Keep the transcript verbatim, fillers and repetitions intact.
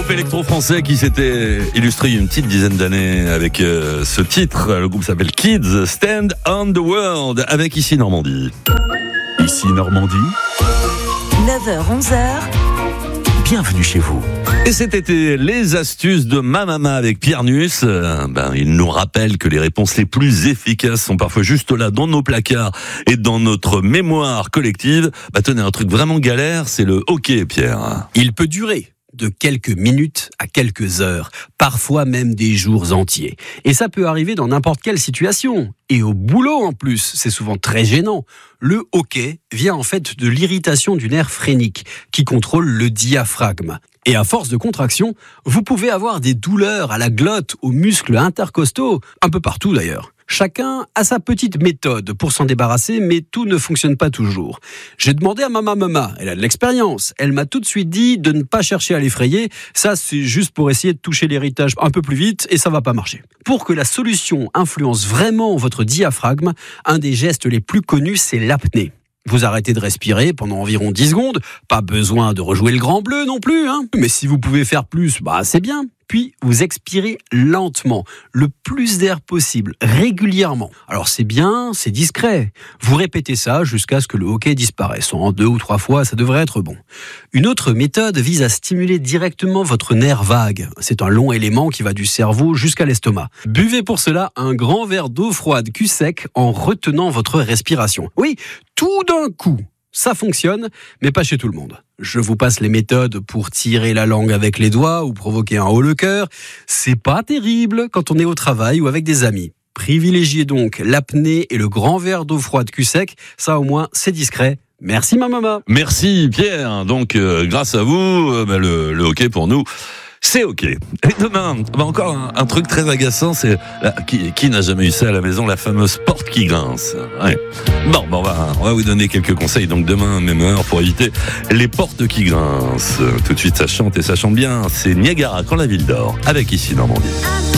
groupe électro-français qui s'était illustré il y a une petite dizaine d'années avec euh, ce titre. Le groupe s'appelle Kids Stand on the World, avec Ici Normandie. Ici Normandie. neuf heures onze heures. Bienvenue chez vous. Et cet été, les astuces de ma maman avec Pierre Nuss. Euh, ben, il nous rappelle que les réponses les plus efficaces sont parfois juste là, dans nos placards et dans notre mémoire collective. Bah, tenez, un truc vraiment galère, c'est le hockey, Pierre. Il peut durer de quelques minutes à quelques heures, parfois même des jours entiers. Et ça peut arriver dans n'importe quelle situation. Et au boulot en plus, c'est souvent très gênant. Le hoquet vient en fait de l'irritation du nerf phrénique qui contrôle le diaphragme. Et à force de contraction, vous pouvez avoir des douleurs à la glotte, aux muscles intercostaux, un peu partout d'ailleurs. Chacun a sa petite méthode pour s'en débarrasser, mais tout ne fonctionne pas toujours. J'ai demandé à Mama Mama, elle a de l'expérience. Elle m'a tout de suite dit de ne pas chercher à l'effrayer. Ça, c'est juste pour essayer de toucher l'héritage un peu plus vite et ça va pas marcher. Pour que la solution influence vraiment votre diaphragme, un des gestes les plus connus, c'est l'apnée. Vous arrêtez de respirer pendant environ dix secondes. Pas besoin de rejouer le grand bleu non plus, hein. Mais si vous pouvez faire plus, bah c'est bien. Puis vous expirez lentement, le plus d'air possible, régulièrement. Alors c'est bien, c'est discret. Vous répétez ça jusqu'à ce que le hoquet disparaisse. En deux ou trois fois, ça devrait être bon. Une autre méthode vise à stimuler directement votre nerf vague. C'est un long élément qui va du cerveau jusqu'à l'estomac. Buvez pour cela un grand verre d'eau froide cul sec en retenant votre respiration. Oui, tout d'un coup. Ça fonctionne, mais pas chez tout le monde. Je vous passe les méthodes pour tirer la langue avec les doigts ou provoquer un haut-le-cœur. C'est pas terrible quand on est au travail ou avec des amis. Privilégiez donc l'apnée et le grand verre d'eau froide cul sec. Ça au moins, c'est discret. Merci ma maman. Merci Pierre. Donc euh, grâce à vous, euh, bah, le, le hockey pour nous, c'est ok. Et demain, bah encore un, un truc très agaçant, c'est là, qui, qui n'a jamais eu ça à la maison, la fameuse porte qui grince. Ouais. Bon, bon on, va, on va vous donner quelques conseils. Donc demain, même heure, pour éviter les portes qui grincent. Tout de suite, ça chante et ça chante bien. C'est Niagara quand la ville dort, avec Ici Normandie.